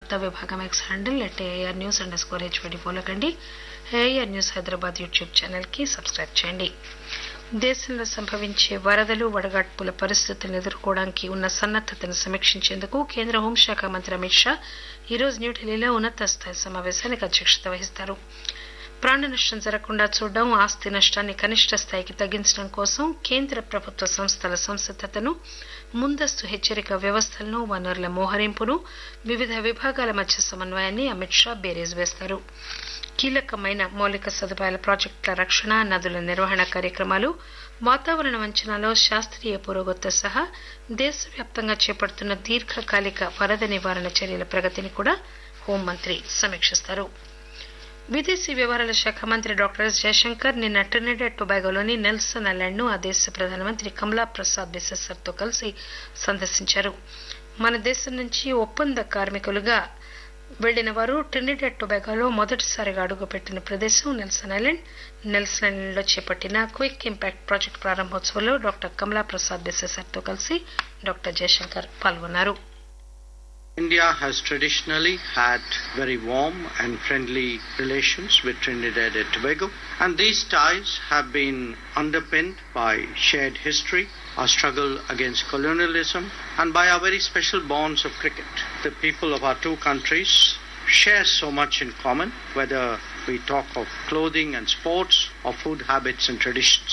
వార్తా విభాగం X handle @AIRnews_H24 కండి. ఏఐఆర్ న్యూస్ హైదరాబాద్ యూట్యూబ్ ఛానల్కి సబ్స్క్రైబ్ చేయండి. దేశంలో సంభవించే వరదలు వడగాడ్పుల పరిస్థితులను ఎదుర్కోవడానికి ఉన్న సన్నద్దతను సమీక్షించేందుకు కేంద్ర హోంశాఖ మంత్రి అమిత్ షా ఈరోజు న్యూఢిల్లీలో ఉన్నత స్థాయి సమావేశానికి అధ్యక్షత వహిస్తారు. ప్రాణ నష్టం జరగకుండా చూడడం, ఆస్తి నష్టాన్ని కనిష్ట స్థాయికి తగ్గించడం కోసం కేంద్ర ప్రభుత్వ సంస్థల సంసిద్దతను, ముందస్తు హెచ్చరిక వ్యవస్థలను, వనరుల మోహరింపును, వివిధ విభాగాల మధ్య సమన్వయాన్ని అమిత్ షా బేరీజు వేస్తారు. కీలకమైన మౌలిక సదుపాయాల ప్రాజెక్టుల రక్షణ, నదుల నిర్వహణ కార్యక్రమాలు, వాతావరణ అంచనాలో శాస్త్రీయ పురోగతితో సహా దేశవ్యాప్తంగా చేపడుతున్న దీర్ఘకాలిక వరద నివారణ చర్యల ప్రగతిని కూడా హోంమంత్రి సమీక్షిస్తారు. విదేశీ వ్యవహారాల శాఖ మంత్రి డాక్టర్ ఎస్ జయశంకర్ నిన్న ట్రినిడాడ్ టొబాగోలోని నెల్సన్ ఐలాండ్ ను ఆ దేశ ప్రధానమంత్రి కమలా ప్రసాద్ బిసెసర్తో కలిసి సందర్శించారు. మన దేశం నుంచి ఒప్పంద కార్మికులుగా వెళ్లిన వారు ట్రినిడాడ్ టొబాగోలో మొదటిసారిగా అడుగుపెట్టిన ప్రదేశం నెల్సన్ ఐలాండ్. నెల్సన్ ఐలాండ్ లో చేపట్టిన క్విక్ ఇంపాక్ట్ ప్రాజెక్టు ప్రారంభోత్సవంలో డాక్టర్ కమలా ప్రసాద్ బిసెసర్తో కలిసి డాక్టర్ జయశంకర్ పాల్గొన్నారు. India has traditionally had very warm and friendly relations with Trinidad and Tobago, and these ties have been underpinned by shared history, our struggle against colonialism, and by our very special bonds of cricket. The people of our two countries share so much in common, whether we talk of clothing and sports or food habits and traditions.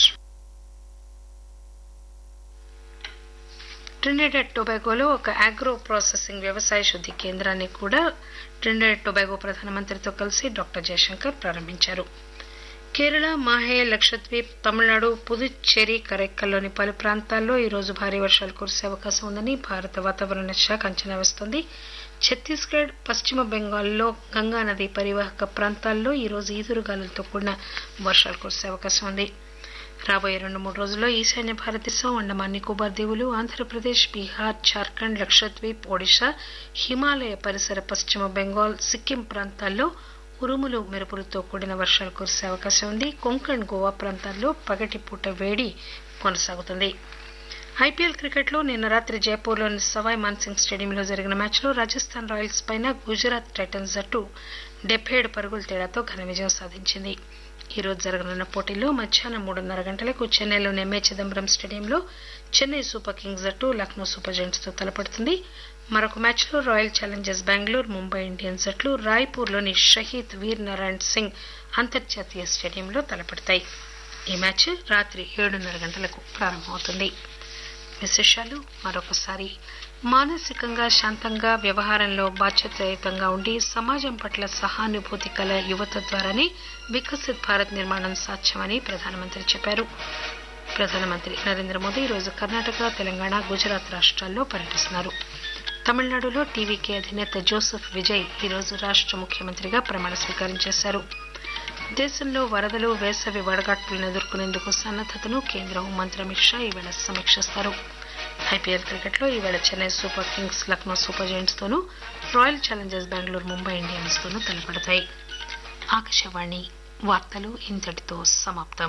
Trinidad టొబాగోలో ఒక agro processing వ్యవసాయ శుద్ధి కేంద్రాన్ని కూడా Trinidad Tobago ప్రధానమంత్రితో కలిసి doctor Jayashankar ప్రారంభించారు. కేరళ, మాహే, లక్షద్వీప్, తమిళనాడు, పుదుచ్చేరి, కరైక్కల్లోని పలు ప్రాంతాల్లో ఈరోజు భారీ వర్షాలు కురిసే అవకాశం ఉందని భారత వాతావరణ శాఖ అంచనా వేస్తోంది. ఛత్తీస్గఢ్, పశ్చిమ బెంగాల్లో గంగానది పరివాహక ప్రాంతాల్లో ఈరోజు ఈదురుగాలులతో కూడిన వర్షాలు కురిసే అవకాశం ఉంది. రాబోయే 2-3 రోజుల్లో ఈశాన్య భారతదేశం, అండమాన్ నికోబార్ దీవులు, ఆంధ్రప్రదేశ్, బీహార్, జార్ఖండ్, లక్షద్వీప్, ఒడిశా, హిమాలయ పరిసర పశ్చిమ బెంగాల్, సిక్కిం ప్రాంతాల్లో ఉరుములు మెరుపులతో కూడిన వర్షాలు కురిసే అవకాశం ఉంది. కొంకణ్, గోవా ప్రాంతాల్లో పగటిపూట వేడి కొనసాగుతుంది. ఐపీఎల్ క్రికెట్లో నిన్న రాత్రి జైపూర్లోని సవాయ్ మాన్సింగ్ స్టేడియంలో జరిగిన మ్యాచ్లో రాజస్థాన్ రాయల్స్ పైన గుజరాత్ టైటన్స్ జట్టు 77 పరుగుల తేడాతో ఘన విజయం సాధించింది. ఈ రోజు జరగనున్న పోటీల్లో మధ్యాహ్నం 3:30 గంటలకు చెన్నైలోని ఎంఏ చిదంబరం స్టేడియంలో చెన్నై సూపర్ కింగ్స్ జట్టు లక్నో సూపర్ జెయింట్స్ తో తలపడుతుంది. మరొక మ్యాచ్లో royal Challengers Bengaluru, Mumbai Indians జట్లు రాయ్పూర్లోని షహీద్ వీర్ నారాయణ్ సింగ్ అంతర్జాతీయ స్టేడియంలో తలపడతాయి. ఈ మ్యాచ్ రాత్రి 7:30 గంటలకు ప్రారంభమవుతుంది. విశేషాలు మరొకసారి. మానసికంగా శాంతంగా, వ్యవహారంలో బాధ్యతాయుతంగా ఉండి సమాజం పట్ల సహానుభూతి కల యువత ద్వారానే వికసిత్ భారత్ నిర్మాణం సాధ్యమని ప్రధానమంత్రి చెప్పారు. ప్రధానమంత్రి నరేంద్ర మోదీ ఈరోజు కర్ణాటక, తెలంగాణ, గుజరాత్ రాష్ట్రాల్లో పర్యటిస్తున్నారు. తమిళనాడులో టీవీకే అధినేత జోసెఫ్ విజయ్ ఈరోజు రాష్ట్ర ముఖ్యమంత్రిగా ప్రమాణ స్వీకారం చేశారు. దేశంలో వరదలు, వేసవి వడగాడ్పులను ఎదుర్కొనేందుకు సన్నద్దతను కేంద్ర హోంమంత్రి అమిత్ షా ఈవేళ సమీక్షిస్తారు. ఐపీఎల్ క్రికెట్లో ఈవేళ Chennai super Kings Lucknow super giants తోనూ, royal Challengers Bengaluru, Mumbai Indians తోనూ తలపడతాయి. ఆకాశవాణి వార్తలు ఇంతటితో సమాప్తం.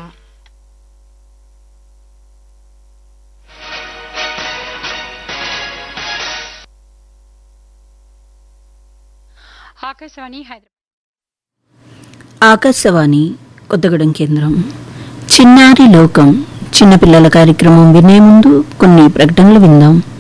ఆకాశవాణి కొత్తగూడెం కేంద్రం. చిన్నారి లోకం చిన్నపిల్లల కార్యక్రమం వినే ముందు కొన్ని ప్రకటనలు విందాం.